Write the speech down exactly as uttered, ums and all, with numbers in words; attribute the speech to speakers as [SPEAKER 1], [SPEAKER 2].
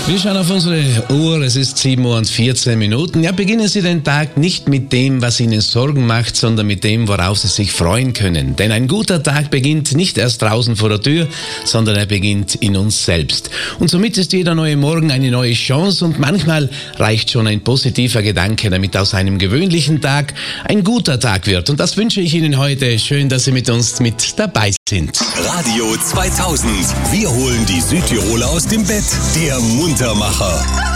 [SPEAKER 1] Wir schauen auf unsere Uhr, es ist sieben Uhr und vierzehn Minuten. Ja, beginnen Sie den Tag nicht mit dem, was Ihnen Sorgen macht, sondern mit dem, worauf Sie sich freuen können. Denn ein guter Tag beginnt nicht erst draußen vor der Tür, sondern er beginnt in uns selbst. Und somit ist jeder neue Morgen eine neue Chance und manchmal reicht schon ein positiver Gedanke, damit aus einem gewöhnlichen Tag ein guter Tag wird. Und das wünsche ich Ihnen heute. Schön, dass Sie mit uns mit dabei sind.
[SPEAKER 2] Radio zweitausend. Wir holen die Südtiroler aus dem Bett. Der Muntermacher.